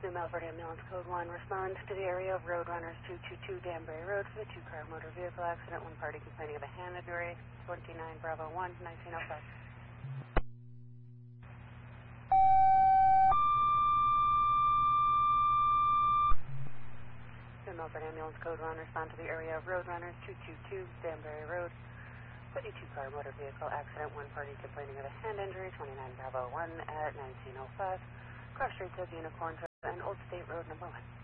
New Melford Ambulance Code 1, respond to the area of Roadrunners 222 Danbury Road for the two-car motor vehicle accident. One party complaining of a hand injury. 29 Bravo 1, 1905. New Melford Ambulance Code 1, respond to the area of Roadrunners 222 Danbury Road for the two-car motor vehicle accident. One party complaining of a hand injury. 29 Bravo 1 at 1905. Cross streets of Unicorn Drive and Old State Road number 1.